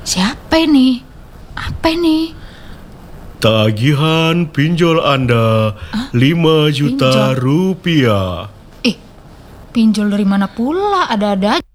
Siapa ini? Apa ini? Tagihan pinjol Anda 5 juta Pinjol? rupiah. Pinjol dari mana pula? Ada-ada